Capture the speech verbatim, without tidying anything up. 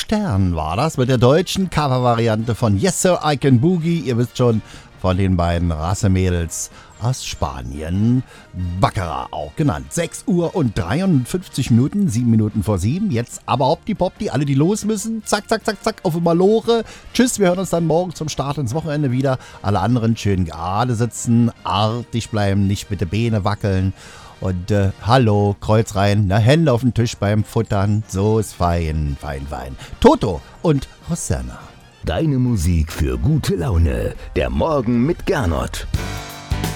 Stern war das mit der deutschen Covervariante von Yes Sir, I Can Boogie. Ihr wisst schon, von den beiden Rassemädels aus Spanien, Baccara auch genannt. sechs Uhr und dreiundfünfzig Minuten, sieben Minuten vor sieben. Jetzt aber hopp die Pop, die alle, die los müssen. Zack, zack, zack, zack, auf die Malore. Tschüss, wir hören uns dann morgen zum Start ins Wochenende wieder. Alle anderen schön gerade sitzen, artig bleiben, nicht mit den Beine wackeln. Und äh, hallo, Kreuz rein, na, Hände auf den Tisch beim Futtern. So ist fein, fein, fein. Toto und Rosanna. Deine Musik für gute Laune. Der Morgen mit Gernot.